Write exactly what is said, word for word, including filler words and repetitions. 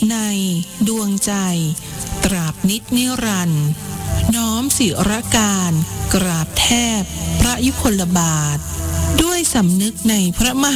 ในดวงใจตราบนิจนิรันดร์น้อมศิรการกราบแทบพระยุคลบาทด้วยสำนึกในพระมหา